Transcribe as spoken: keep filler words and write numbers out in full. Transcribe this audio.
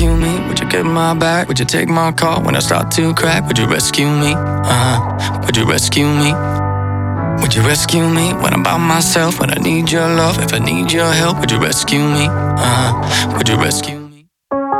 rescue me? Would you get my back? Would you take my call when I start to crack? Would you rescue me? Uh-huh. Would you rescue me? Would you rescue me when I'm by myself? When I need your love, if I need your help, would you rescue me? Uh-huh. Would you rescue